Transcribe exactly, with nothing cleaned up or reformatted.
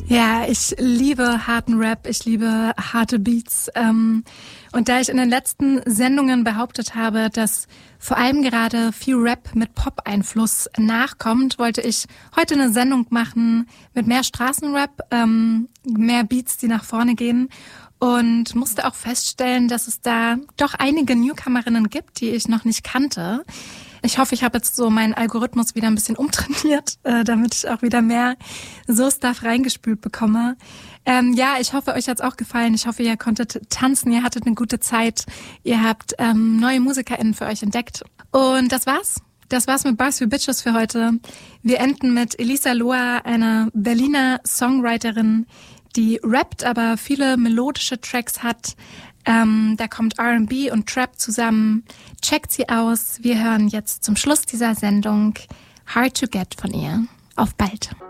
Ja, ich liebe harten Rap, ich liebe harte Beats. Ähm, und da ich in den letzten Sendungen behauptet habe, dass vor allem gerade viel Rap mit Pop-Einfluss nachkommt, wollte ich heute eine Sendung machen mit mehr Straßenrap, ähm, mehr Beats, die nach vorne gehen. Und musste auch feststellen, dass es da doch einige Newcomerinnen gibt, die ich noch nicht kannte. Ich hoffe, ich habe jetzt so meinen Algorithmus wieder ein bisschen umtrainiert, äh, damit ich auch wieder mehr so Stuff reingespült bekomme. Ähm, ja, ich hoffe, euch hat's auch gefallen. Ich hoffe, ihr konntet tanzen, ihr hattet eine gute Zeit. Ihr habt ähm, neue MusikerInnen für euch entdeckt. Und das war's. Das war's mit Bars für Bitches für heute. Wir enden mit Elisa Loa, einer Berliner Songwriterin, die rappt, aber viele melodische Tracks hat. Ähm, da kommt R and B und Trap zusammen. Checkt sie aus. Wir hören jetzt zum Schluss dieser Sendung Hard to Get von ihr. Auf bald.